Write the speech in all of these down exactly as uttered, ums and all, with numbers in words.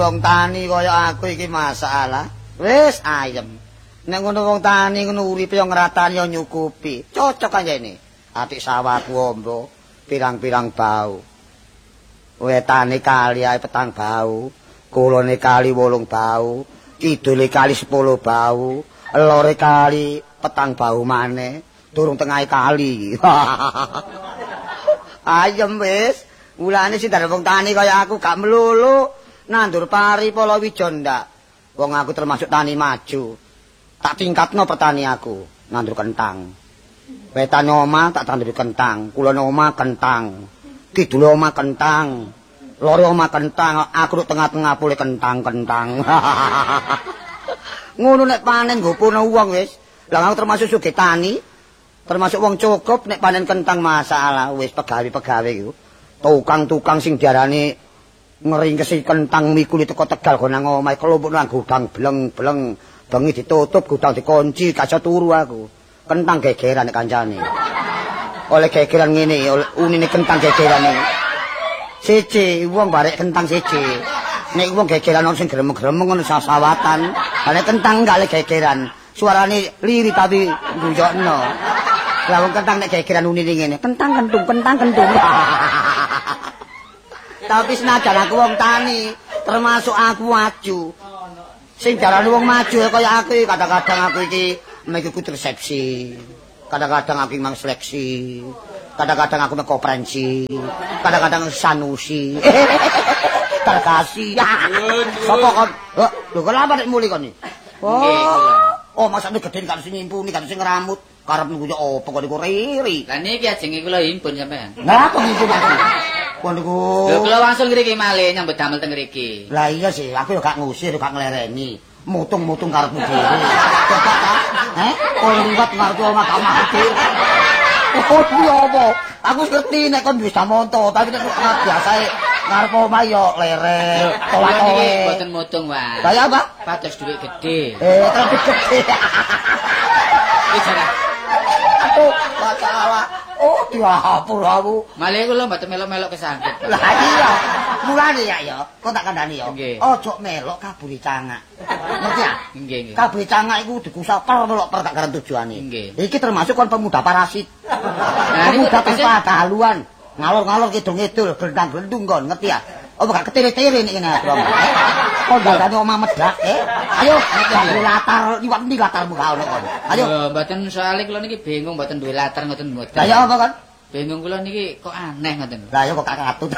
Wong tani kaya aku iki masalah. Wis ayem. Nek ngono wong tani ngono uripe yo ngratani yo nyukupi. Cocok aja ini. Atik sawahku ombo, pirang-pirang bau. Wetane kali ae petang bau, kulone kali wolung bau, kidule kali sepuluh bau, lore kali petang bau maneh, durung tengahe kali. Ayem wis. Mulane sing darep wong tani kaya aku gak melulu nandur pari palawija ndak. Wong aku termasuk tani maju. Tak tingkatno petani aku, nandur kentang. Wetane omah tak tandur kentang, kulone omah kentang. Kidule omah kentang. Lore omah kentang, aku tengah-tengah pule kentang-kentang. Ngono nek panen nggo pono wong wis. Lah aku termasuk sugih tani, termasuk wong cukup nek panen kentang masalah wis pegawe-pegawe iku. Tukang-tukang sing diarani ngeringkesi kentang mikuli teko Tegal go nang omahe kelompok nang gudang bleng-bleng bengi ditutup gudang dikunci kaca turu aku kentang gegeran nek kancane oleh gegeran ngene unine kentang gegeran iki siji wong barek kentang siji nek wong gegeran sing gremeng-gremeng ngono sawatan nek kentang gak le gegeran suarane liri tapi guyokno lah wong kentang nek gegeran unine ngene kentang kentung kentang kentung. Tapi senajan aku wong tani, termasuk aku maju. Sing darane wong maju kaya aku, kadang-kadang aku iki mengikuti resepsi. Kadang-kadang aku mang seleksi. Kadang-kadang aku mek konferensi. Kadang-kadang sanusi. Terkasih. Sopo kon? Lho kenapa nek muli kon iki? Oh, oh maksudnya gede kan sing nyimpuni kan sing ngeramut. Karep nunggu opo kok niku riri. Lah niki ajenge kula himpun sampean. Lah apa himpun aku? Kon niku. Lho kula wangsul ngriki malih nyambut damel teng ngriki. Lah iya sih, aku yo gak ngusir, gak nglereni. Mutung-mutung karepmu dhewe. Coba ta? Heh, kok liwat ngarep omah gak mati. Oh, iya apa? Aku ngerti nek kon bisa monto, tapi nek biasae ngarep omah yo lerel, tolak-tolak. Mboten mutung, Pak. Lah ya, Pak? Pados dhuwit gedhe. Eh, tapi gede. Wis ora. Oh, masalah. Oh, diapur aku. Malih kula mboten melok-melok kesangkut. Lah iya. Mulane ya ya, kok tak kandhani ya. Nggih. Ojo melok kaburi cangak. Ngerti ya? Nggih, nggih. Kaburi cangak iku dikusak per melok per gak karen tujuane. Nggih. Iki termasuk kon pemuda parasit. Nah, niku pemuda tegese tanpa haluan. Ngalor-ngalor kidul-ngidul, glendang-glendung kon, ngerti ya? Apa gak ketiri-tiri nek ngene Bro. Kok dalane omah medhak, eh? Ayo, nek latar liwat ndi latarmu gak ono kon. Ayo. Lho, mboten soalé kula niki bingung mboten duwe latar ngoten mboten. Lah ya apa kon? Bingung kula niki kok aneh ngoten. Lah ya kok gak katut.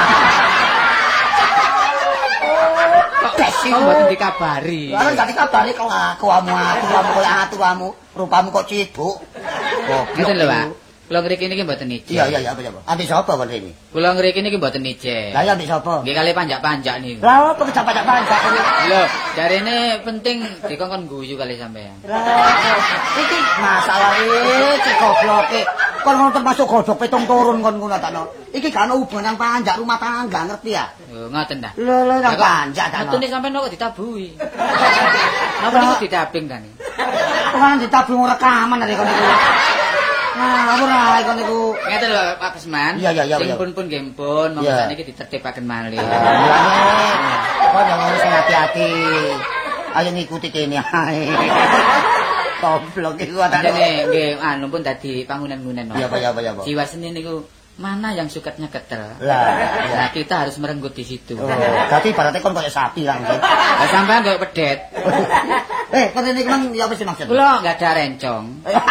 Kok mboten dikabari. Lah gak dikabari kok ngaku-amu aku kamu koyo atu-amu, rupamu kok cibuk. Oh, ngeten lho, Pak. Kula ngriki niki mboten ije. Iya iya iya apa apa. Ambek sapa kon ini? Kula ngriki niki mboten ije. Lah ya ambek sapa? Nggih kali panjak-panjak niku. Lah apa kejap-kejap panjak ini? Lho, jarene penting dikongkon guyu kali sampean. Lah iki masalah iki gobloke. Kon ngono termasuk godhog petung turun kon ngono takno. Iki gak ono hubungan yang panjak rumah tangga ngerti ya? Lho, ngoten ta. Lho lho yang panjak takno. Metune sampean kok ditabui. Napa niku ditabing ta niku? Kan ditabung rekaman arek kon niku. Nah, ora iku niku. Ngeten lho Pak Kesman. Iya iya iya. Sing pun-pun nggih pun, monggo sakniki ditertibaken malih. Mulane kok jangan harus hati-hati. Ayo ngikuti kene ae. Goblok iku atane nggih anu pun dadi pangunen-ngunen. Iya, iya, iya, Pak. Jiwa seni niku mana yang sukatnya ketel. Lah, nah, kita harus merenggut di situ. Oh, berarti ibaratnya kon koyo sapi lah nggih. Lah sampean koyo pedet. Eh, kon iki mang ya apa sih maksud? Kula enggak ada rencong.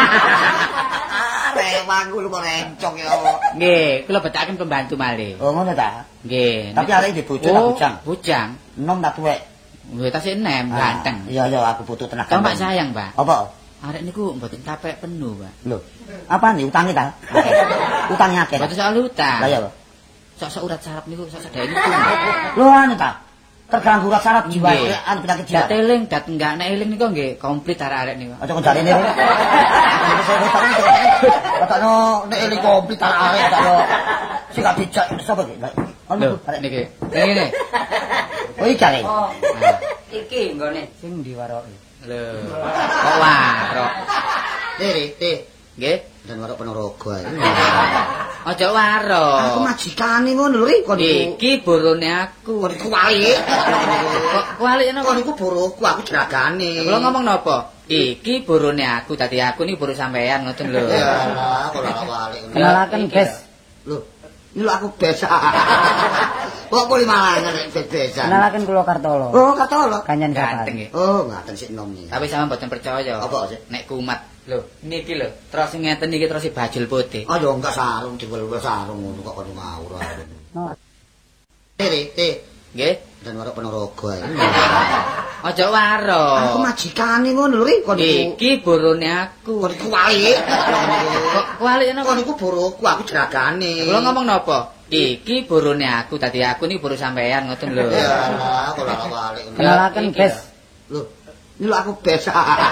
Rewang kula kok rencong ya. Nggih, kula betaken pembantu malih. Oh, ngono ta? Nggih. Tapi arek iki bojo tak bujang. Bujang. Enom tak tuwek. Nggih, tasih enem, ganteng. Iya, iya, aku butuh tenaga. Pak sayang, Pak. Apa? Arek niku mboten capek penuh, Pak. Lho. Apa nih utange ta? Utangnya akeh. Mboten soal utang. Lah iya, Pak. Sok-sok urat saraf niku sok sedaya niku. Lho anu ta? Terganggu urat saraf jiwa, anu penyakit jiwa. Dat eling, dat enggak nek eling niku nggih komplit arek-arek niku. Aja kok jarene. Katano nek eling komplit arek-arek karo sing gak bijak sapa iki? Anu arek niki. Ngene. Oh iki arek. Iki nggone sing diwaroki. Lho. Kok warok. Diri, ti. Nggih, dan warok Ponorogo ae. Aja waro. Aku majikane ngono lho, Ri. Kon iki borone aku. Kon kuwali. Kok kuwali napa? Kon iku boroku, aku jeragane. Kula ngomong napa? Iki borone aku, dadi aku ni boro sampean ngoten lho. Yalah, kok ora kuwali. Kenalaken, Bes. Lho, ini lho aku bes. Kok kuli malangan nek bes-besan. Kenalaken kula Kartolo. Oh, Kartolo. Kanyen Ganteng Sapari. nggih. Oh, ngaten sik nom iki. Tapi sampean mboten percaya. Apa sih? Nek kumat. Lho, niki lho, terus ngeten iki terus bajul putih. Oh, ya enggak sarung diwel-wel sarung ngono kok kono ngawur. No. Ri, Ri. Nggih. Dan warok Ponorogo ae. Aja waro. Aku majikane ngono lho, Ri. Kon iki borone aku. Kon kuwali. Kok kuwali napa? Kon iku boroku, aku jeragane. Kula ngomong napa? Iki borone aku, dadi aku ni boro sampean ngoten lho. Yalah, kok ora kuwali. Kenalaken, Bes. Lho, ini lho aku bes.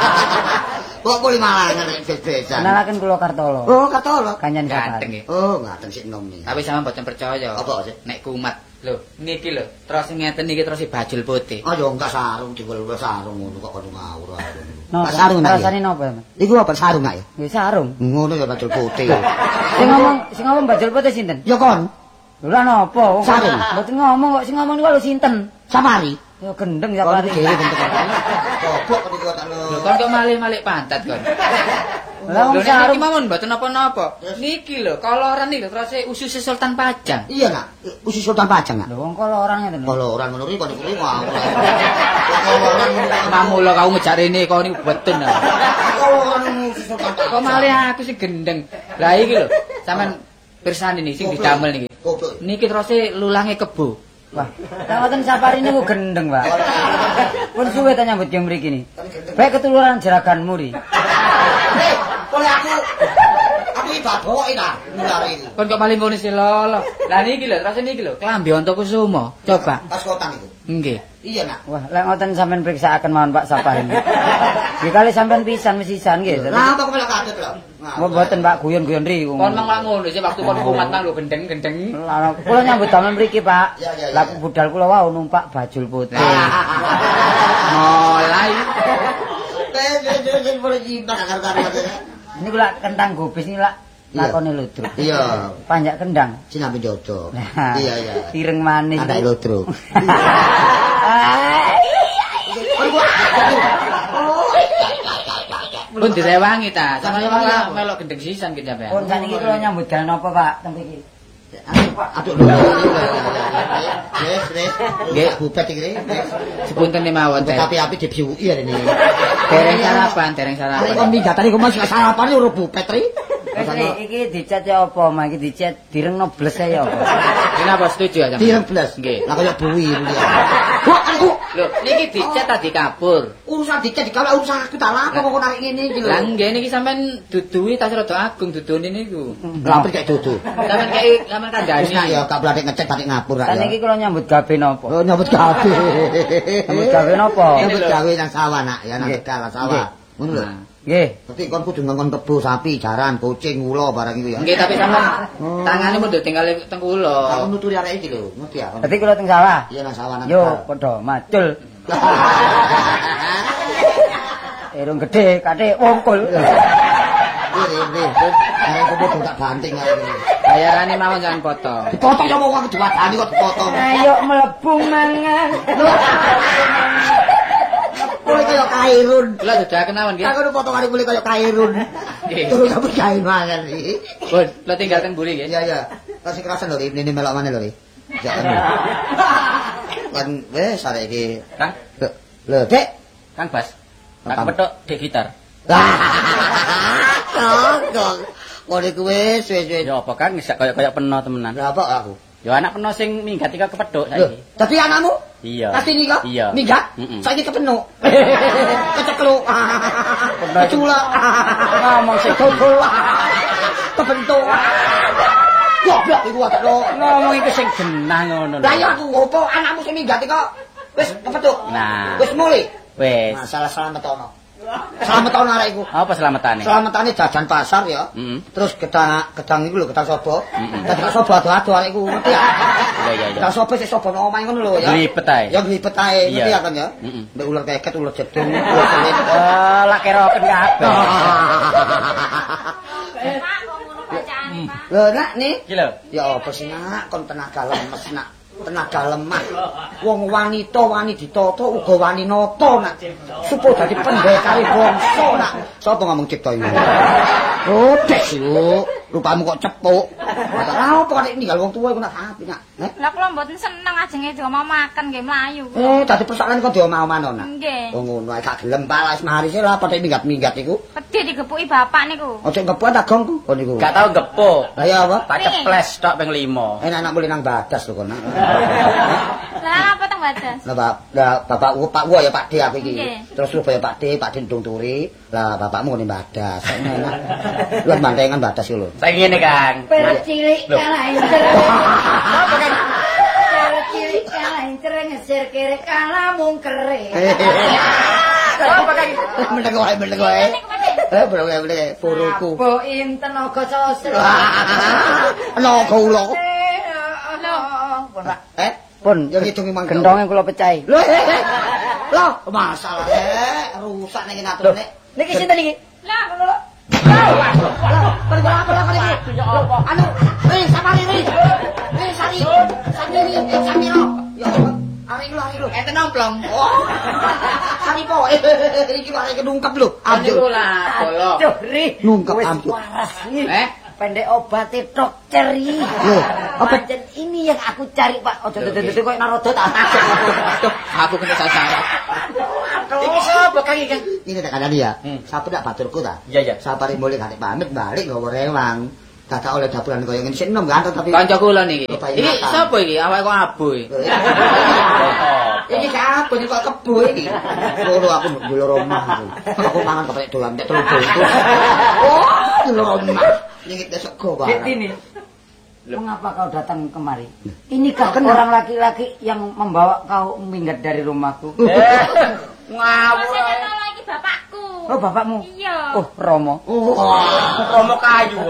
Kok kuli malangan nek bes-besan. Kenalaken kula Kartolo. Oh, Kartolo. Kanyen Ganteng Sapari. nggih. Oh, ngaten sik nom iki. Tapi sampean mboten percaya. Apa sih? Nek kumat. Lho, niki lho, terus ngeten iki terus bajul putih. Oh, ya enggak sarung diwel-wel sarung ngono kok kono ngawur. No, sarung nak. rasane napa, Mas? Iku apa sarung nak ya? Nggih sarung. Ngono ya bajul putih. Sing ngomong sing ngomong bajul putih sinten? Ya kon, Lho lah napa? Wong Sarung. mboten ngomong kok sing ngomong niku lho sinten? Sapari. Ya gendeng Kon Sapari. dhewe bentuk. Goblok kok iku tak Lho, lho. kon kok malih-malih pantat kon. Lah Lho wong nek sarung niki mawon mboten napa-napa. Niki lho, koloran iki lho terus usus Sultan Pajang. Iya nak, usus Sultan Pajang nak. lho wong koloran ngeten lho. Kalau orang ngono iki kon iku ngawur. Kalau orang ngono. Mamula kau ngejar ini kau ini beten. Kalau orang usus Sultan Pajang. Kok malih aku sing gendeng. Lah iki lho, sampean pirsani nih sing didamel niki. Goblok. Niki terus lulange kebo. Wah, ngoten Sapari niku gendeng, Pak. Pun suwe ta nyambut game mriki ni. Bae ketuluran jeraganmu ri. Eh, oleh aku. Aku iki baboke ta, mulare iki. Kon kok malih ngono sih lolo. Lah niki lho, terus niki lho, klambi Antakusuma. Coba. Pas kotan iku. Nggih. Iya nak. Wah, lek ngoten sampean periksaaken mawon Pak Sapari. Nggih kali sampean pisan mesisan nggih. Lah apa kok malah katut lho. Kok mboten Pak guyon-guyon ri. Kon mang lak ngono sih waktu kon kumat nang lho gendeng-gendeng. Lah kula nyambut damel mriki, Pak. Ya, ya, ya, Lah ya. budal kula wau numpak bajul putih. Mulai. Eh, eh, eh, boleh cinta karo-karo. Ini kula kentang gobis ini lak Iya. lakone ludruk. Iya. Panjak kendang. Sinambi jojo. Nah, Iya, iya. Ireng manis. Anak ludruk. Pun direwangi ta. Sampe malah melok gendeng sisan ki sampean. Pun saniki kula nyambut gawe napa, Pak? Teng mriki. Aduh lho. Wes, wes. Nggih, bupet iki. Sepunten mawon teh. Tapi api dibiuki ya ini. Dereng sarapan, dereng Nek sarapan. kon minggatane kok masih sarapan ora bupet ri. Wis Ri, iki dicat ya apa, Mak? Iki dicat direngno bles ya apa? Kenapa setuju ya sampean? Direng blas. Nggih. Lah kaya buwi ini. Wah, aku Lho, niki dicat tadi kapur. urusan dicat dikala urusan aku tak lapo kok narik ngene iki lho. Lah nggih niki sampean dudui tas rada agung dudune niku. Lah apa kayak dudu. Sampean kei sampean Wis nak kandhani. ya gak blatek ngecek batik ngapur Lah ya. niki kula nyambut gawe napa? Oh nyambut gawe. Nyambut gawe napa? Nyambut gawe nang sawah nak ya nang Nggih. Tegal sawah. Ngono lho. Nah. Nggih. Berarti kon kudu ngongkon kebo sapi, jaran, kucing, ula barang iku ya. Nggih tapi sampean tangane mundur tinggal teng Aku kula. nuturi arek iki lho, ngerti ya. Dadi kula teng sawah. Iya nang sawah nang Yo Tegal. padha macul. Irung gede, kate wongkul. Ini, ini. Arek kudu tak banting ae iki. Bayarane mawon jangan potong. Dipotong ya mau aku diwadani kok dipotong. Ayo mlebu mangan. Kowe kaya kairun. Kula sudah kenawan nggih. Aku potongane kulit kaya kairun. Nggih. Terus sampe gawe mangan iki. Pun, kula tinggal teng mburi nggih. Iya iya. Kasih kerasan lho ini melok maneh lho. Ya kan. Kan wis arek iki. Kang, Lho, lho, Dek. Kang Bas. Kang. Tak petok dek gitar. Lah. Kok. Ngene ku wis wis wis. Ya apa Kang, sak kaya-kaya peno temenan. Lah apa aku? Ya anak peno sing minggat iki kepethuk Lho, saiki. tapi anakmu? Iya. Kasih kok? Iya. Minggat? Mm-mm. Saiki kepenuk. Kecekluk. Keculak. Ngomong sing Dodol. Kebentuk. Goblok iku wae lho. ngomong iki sing genah ngono. Lah ya aku opo anakmu sing minggat kok wis kepetuk. Nah. Wis mulih. Wes. Masalah selametono. Selametono arek iku. Apa selamatane? Selamatane jajan pasar ya. Heeh. Terus gedang gedang iku lho, gedang sobo. Mm-mm. Dadi kok sobo ado-ado arek iku ngerti ya. Iya iya iya. Gedang sobo sik sobo nang omahe ngono lho ya. Glipet ae. Ya glipet ae ngerti Iya. ya kan ya. Mm-mm. Mbek ular keket, ular jedung, ular selit. Eh, lak keroken kabeh. Pak, kok ngono bacaan, Pak? Lho nak nih. Iki lho. Ya apa sih nak kon tenaga lemes nak. Tenaga lemah. Wong wanita wani ditata uga wani nata nak. Supaya dadi pendekare bangsa nak. Sapa ngomong cipta iki? Oh, des lho. Rupamu kok cepuk. Lah opo nek ninggal wong tuwa iku nak api nak. Eh? Lah kula mboten seneng ajenge diomah makan nggih mlayu. Eh, dadi persoalan kok diomah-omahno nak. Nggih. Oh ngono ae gak gelem palas mari sih lah padha minggat-minggat iku. Pedhe digepuki bapak niku. Ojo ngepuan ta gongku kon niku. Gak tau gepuk. Lah ya apa? Tak ceples tok ping lima. Enak-enak mulih nang badas lho kon. Lah apa teng badas? Lah bap, lah bapakku Pak Wo ya Pak D aku iki. Nggih. Terus Surabaya Pak D, Pak D ndung turi. Lah bapakmu ngene badas. Enak. Lu mantengan badas iki lho. Saiki ngene, Kang. Per cilik kalah cereng. Apa kan? Per cilik kalah cereng ngeser kere kalah mung kere. Apa kan? Mendeng wae, mendeng wae. Eh, bro, bro, puruku. Bo inten naga sosro. Naga ula. Pun Pak. Eh, pun yo ngidungi mangga. Gendonge kula pecahi. Lho, eh, eh. Loh, masalah eh rusak ning aturane. Niki sinten niki? Lah Anu, wis sapari wis. Wis sari. Sandiri, samiro. Ya Allah. Ari lu, ari lu. Enten nomplong. Oh. Sari po. Iki wae kedungkep lho. Niku lah, bolok. Aduh, Ri. Nungkep Wis amplop. waras iki. Eh? Pendek obatnya dokter iki. Loh, Obat dan ini yang aku cari, Pak. Ojo dede-dede koyo narodot. Aduh, aku kena sasaran. Iki sapa Kang iki? Ini tak kandani ya. Hmm. Sapa dak baturku ta? Iya, iya. Sapari mulih gak pamit balik nggawa rewang. Dadak oleh dapuran koyo ngene sik enom kan tapi Kanca kula niki. Bapak Iki Nathan. sapa iki? Awake kok abuh. Iki siapa iki kok kebo iki? Loro aku nduk omah aku. Aku mangan kepek dolan nek telu bungkus. Oh, loro omah. Nyengit sego Pak. Ini. Mengapa kau datang kemari? Inikah orang laki-laki yang membawa kau minggat dari rumahku? Ngawur. Saya nolong iki bapakku. Oh, bapakmu? Iya. Oh, Romo. Wah, Romo kayu.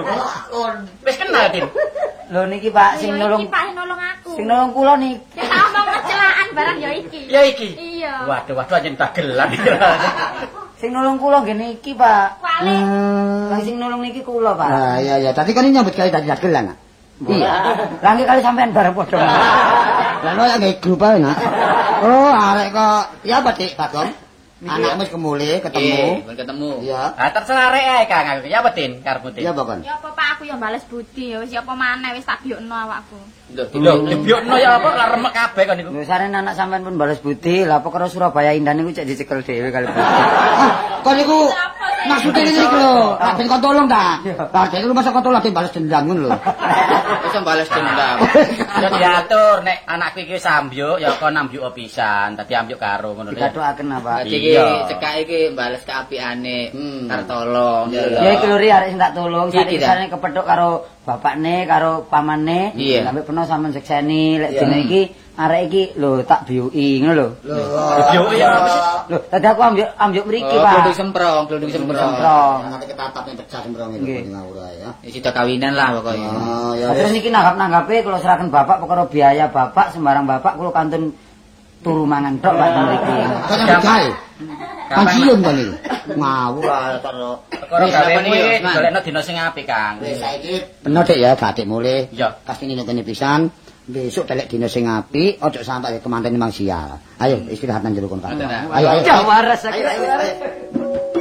Wis kenal, Din. Lho niki Pak sing Iya, nolong iki Pak nolong aku. sing nolong kula nih. Sing tak omong kecelakaan barang ya iki. Ya iki. Iya. Waduh, waduh anjen dagelan. Sing nolong kula nggih niki, Pak. Kuali. Lah sing nolong niki kula, Pak. Ah iya iya, tadi kan ini nyambut kali tadi dagelan. Nak. Iya. Lah nggih kali sampean bareng padha. Lah no ya nggih grup ae nak. Oh, arek kok ya apa Dik Bagong? Anakmu wis kemulih ketemu. Iya, ketemu. Iya. Ah terserah rek ae Kang aku. Ya apa Din karepmu Din? Iya apa kon? Ya apa Pak aku ya bales budi ya wis ya apa maneh wis tak biokno awakku. Lho, lho, dibiokno ya apa lah remek kabeh kon niku. Lho sarene anak sampean pun balas budi, lah apa karo Surabaya Indah niku cek dicekel dhewe kali. Ah, kon niku maksudnya ini lho, tak ben kon tolong ta. Lah dene lu masa kon tolong den balas dendam ngono lho. Wis balas dendam. Ya diatur nek anakku iki wis ambyuk ya kon ambyuk pisan, dadi ambyuk karo ngono lho. Dikadokaken apa? Dadi iki cekak iki bales keapiane, karo tolong. Ya iki lho ri arek sing tak tolong, Iki, sakjane kepethuk karo bapakne, karo pamane, Iya. sampe peno sampean sekseni, lek dina iki arek iki lho tak biuki ngono lho. Biok ya apa sih? Lho, tadi aku ambil ambil mriki, Oh, Pak. glundung semprong, glundung semprong. Semprong. Nanti ketatap yang pecah sembrong itu Nggih. ngawur ae ya. Ya sida kawinan lah pokoknya. Oh, ya Terus wis. niki nanggap-nanggape kula serahkan bapak perkara biaya bapak sembarang bapak kula kantun turu mangan tok Pak mriki. Kan nyambut gawe. Pensiun kon iki. Ngawur ae karo. Perkara gawemu iki golekno dina sing apik, Kang. Wis saiki bener Dik ya, gak Dik mulih. Iya. Pasti ngene pisan. Besok telek dina sing apik, ojo sampai kemanten mang sial. Ayo istirahat nang jero kon. Ayo ayo. Jawaras Ayo ayo. ayo.